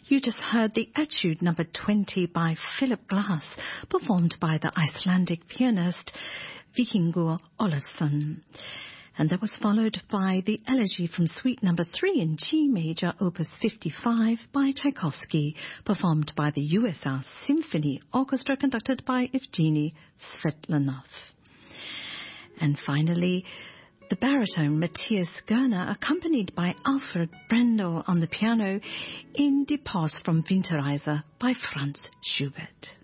You just heard the Etude number 20 by Philip Glass, performed by the Icelandic pianist Víkingur Ólafsson. And that was followed by the Elegy from Suite number 3 in G major, opus 55 by Tchaikovsky, performed by the USR Symphony Orchestra, conducted by Evgeny Svetlanov. And finally, the baritone Matthias Görner, accompanied by Alfred Brendel on the piano, in Die Pause from Winterreise by Franz Schubert.